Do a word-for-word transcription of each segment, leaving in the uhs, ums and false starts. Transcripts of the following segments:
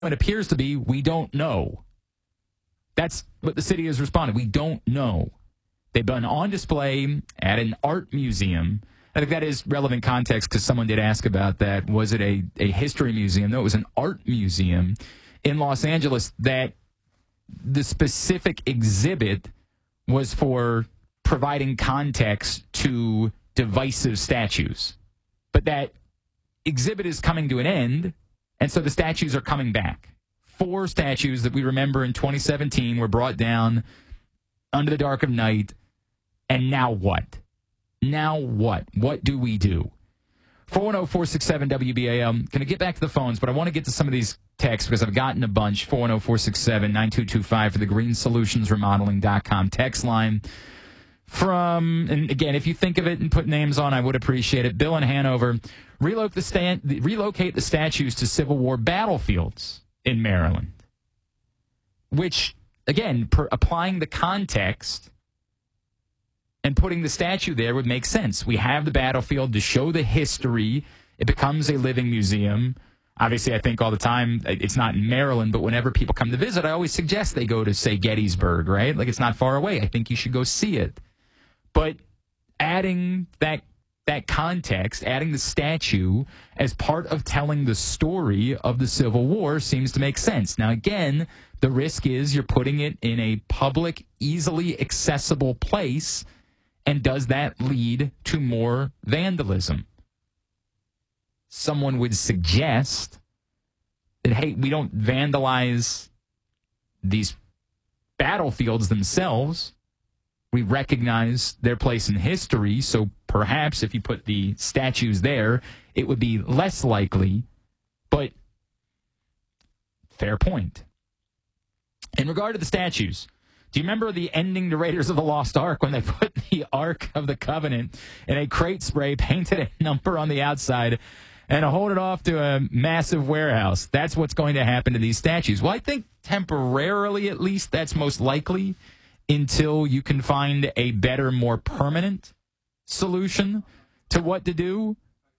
it appears to be, we don't know. That's what the city has responded. We don't know. They've been on display at an art museum. I think that is relevant context because someone did ask about that. Was it a, a history museum? No, it was an art museum in Los Angeles that the specific exhibit was for providing context to divisive statues. But that exhibit is coming to an end, and so the statues are coming back. Four statues that we remember in twenty seventeen were brought down under the dark of night. And now what? Now what? What do we do? four one zero, four six seven, W B A M. Going to get back to the phones, but I want to get to some of these texts because I've gotten a bunch. four one zero, four six seven, nine two two five for the green solutions remodeling dot com text line. From, and again, if you think of it and put names on, I would appreciate it. Bill in Hanover, relocate the, sta- relocate the statues to Civil War battlefields in Maryland. Which, again, per applying the context and putting the statue there would make sense. We have the battlefield to show the history. It becomes a living museum. Obviously, I think all the time, it's not in Maryland, but whenever people come to visit, I always suggest they go to, say, Gettysburg, right? Like, it's not far away. I think you should go see it. But adding that that context, adding the statue as part of telling the story of the Civil War seems to make sense. Now, again, the risk is you're putting it in a public, easily accessible place, and does that lead to more vandalism? Someone would suggest that, hey, we don't vandalize these battlefields themselves. We recognize their place in history, so perhaps if you put the statues there, it would be less likely, but fair point. In regard to the statues, do you remember the ending to Raiders of the Lost Ark when they put the Ark of the Covenant in a crate spray, painted a number on the outside, and hold it off to a massive warehouse? That's what's going to happen to these statues. Well, I think temporarily, at least, that's most likely, until you can find a better, more permanent solution to what to do.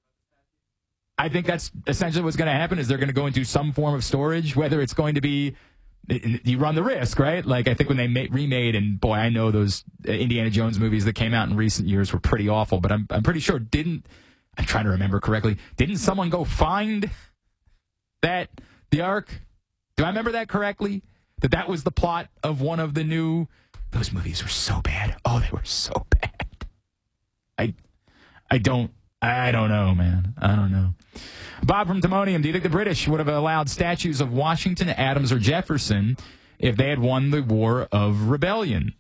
I think that's essentially what's going to happen is they're going to go into some form of storage, whether it's going to be, you run the risk, right? Like I think when they made, remade, and boy, I know those Indiana Jones movies that came out in recent years were pretty awful, but I'm, I'm pretty sure didn't, I'm trying to remember correctly, didn't someone go find that, the Ark? Do I remember that correctly? That that was the plot of one of the new... Those movies were so bad. Oh, they were so bad. I I don't I don't know, man. I don't know. Bob from Timonium, do you think the British would have allowed statues of Washington, Adams, or Jefferson if they had won the War of Rebellion?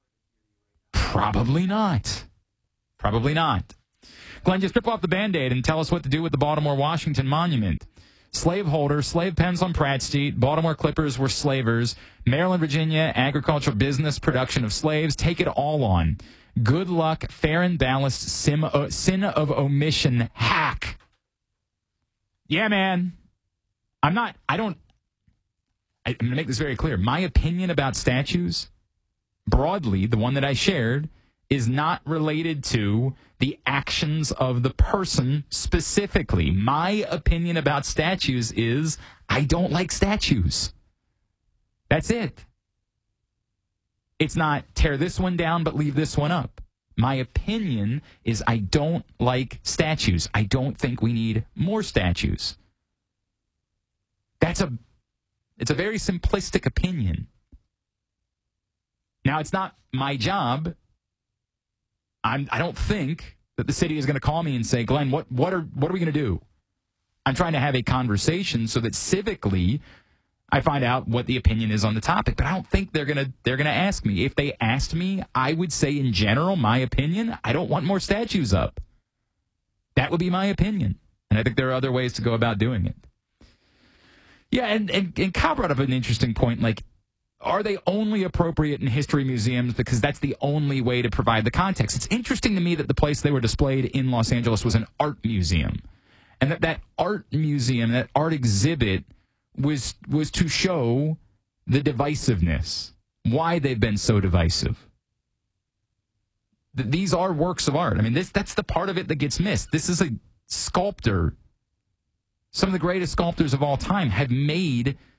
Probably not. Probably not. Glenn, just rip off the Band-Aid and tell us what to do with the Baltimore-Washington Monument. Slaveholder, slave pens on Pratt Street, Baltimore Clippers were slavers, Maryland, Virginia, agricultural business, production of slaves, take it all on. Good luck, fair and balanced, sim, uh, sin of omission, hack. Yeah, man. I'm not, I don't, I, I'm going to make this very clear. My opinion about statues, broadly, the one that I shared, is not related to the actions of the person specifically. My opinion about statues is I don't like statues. That's it. It's not tear this one down but leave this one up. My opinion is I don't like statues. I don't think we need more statues. That's a, it's a very simplistic opinion. Now, it's not my job. I'm, I don't think that the city is going to call me and say, Glenn, what, what are what are we going to do? I'm trying to have a conversation so that civically I find out what the opinion is on the topic. But I don't think they're going to they're going to ask me. If they asked me, I would say in general, my opinion, I don't want more statues up. That would be my opinion. And I think there are other ways to go about doing it. Yeah, and, and, and Kyle brought up an interesting point, like, are they only appropriate in history museums because that's the only way to provide the context? It's interesting to me that the place they were displayed in Los Angeles was an art museum. And that that art museum, that art exhibit was was to show the divisiveness, why they've been so divisive. These are works of art. I mean, this that's the part of it that gets missed. This is a sculptor Some of the greatest sculptors of all time have made